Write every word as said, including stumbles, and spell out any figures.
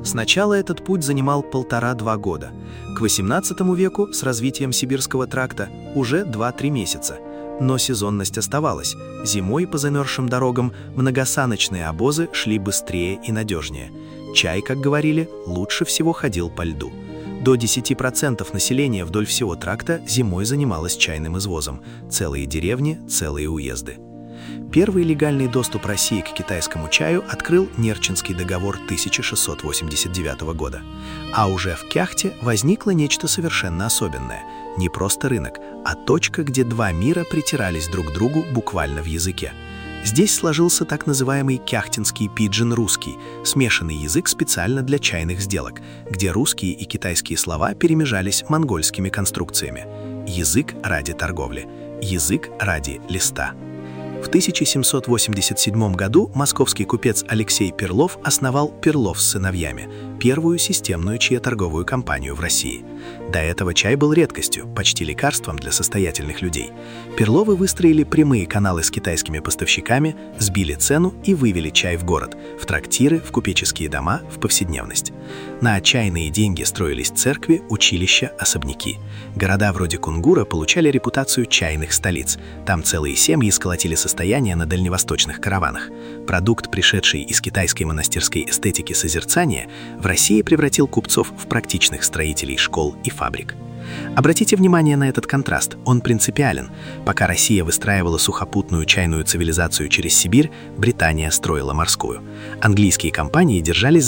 Сначала этот путь занимал полтора-два года. К восемнадцатому веку с развитием сибирского тракта уже два-три месяца. Но сезонность оставалась. Зимой по замерзшим дорогам многосаночные обозы шли быстрее и надежнее. Чай, как говорили, лучше всего ходил по льду. До десяти процентов населения вдоль всего тракта зимой занималось чайным извозом. Целые деревни, целые уезды. Первый легальный доступ России к китайскому чаю открыл Нерчинский договор тысяча шестьсот восемьдесят девятого года. А уже в Кяхте возникло нечто совершенно особенное. Не просто рынок, а точка, где два мира притирались друг к другу буквально в языке. Здесь сложился так называемый кяхтинский пиджин-русский, смешанный язык специально для чайных сделок, где русские и китайские слова перемежались монгольскими конструкциями. Язык ради торговли, язык ради листа. В тысяча семьсот восемьдесят седьмом году московский купец Алексей Перлов основал «Перлов с сыновьями», первую системную чаеторговую компанию в России. До этого чай был редкостью, почти лекарством для состоятельных людей. Перловы выстроили прямые каналы с китайскими поставщиками, сбили цену и вывели чай в город, в трактиры, в купеческие дома, в повседневность. На чайные деньги строились церкви, училища, особняки. Города вроде Кунгура получали репутацию чайных столиц. Там целые семьи сколотили состояние на дальневосточных караванах. Продукт, пришедший из китайской монастырской эстетики созерцания, в России превратил купцов в практичных строителей школ и фабрик. Обратите внимание на этот контраст, он принципиален. Пока Россия выстраивала сухопутную чайную цивилизацию через Сибирь, Британия строила морскую. Английские компании держались